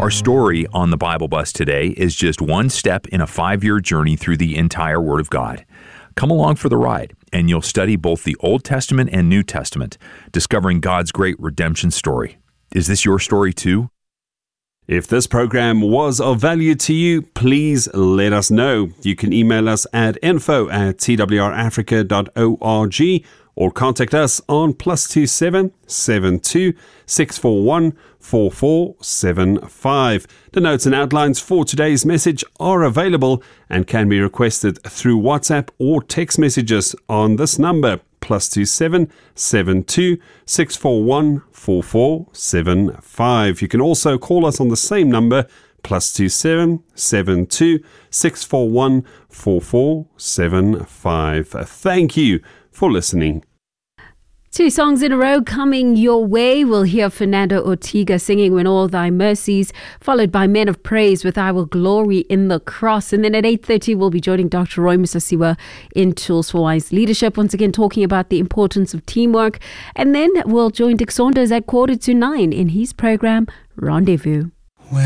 Our story on the Bible Bus today is just one step in a 5-year journey through the entire Word of God. Come along for the ride, and you'll study both the Old Testament and New Testament, discovering God's great redemption story. Is this your story too? If this program was of value to you, please let us know. You can email us at info@twrafrica.org or contact us on +27 72 641 4475. The notes and outlines for today's message are available and can be requested through WhatsApp or text messages on this number, +27 72 641 4475. You can also call us on the same number, +27 72 641 4475. Thank you for listening. 2 songs in a row coming your way. We'll hear Fernando Ortega singing When All Thy Mercies, followed by Men of Praise with I Will Glory in the Cross. And then at 8:30, we'll be joining Dr. Roy Musasiwa in Tools for Wise Leadership, once again talking about the importance of teamwork. And then we'll join Dick Saunders at 8:45 in his program, Rendezvous.